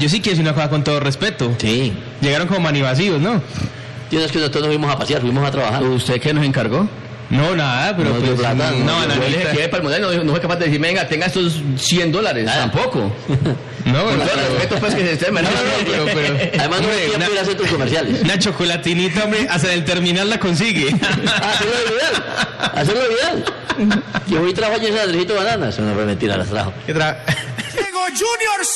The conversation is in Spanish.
yo sí quiero decir una cosa con todo respeto. Sí. Llegaron como manivacíos, ¿no? Tío, no es que nosotros nos fuimos a pasear, fuimos a trabajar. ¿Usted qué nos encargó? No, nada, pero No, pues... de plata, no, no, Yo le dije que iba para el mundial, no fue capaz de decirme, venga, tenga estos $100. Nada. Tampoco. No, Con no, todo respeto, pues, que se esté pero- Además, no hombre, hay tiempo de ir a centros comerciales. una chocolatinita, hombre, hasta el terminal la consigue. Hacerlo viral. Hacerlo viral. Yo hoy trabajo en ese Andresito Bananas. No, mentira, las trajo. ¿Qué tra- Diego Junior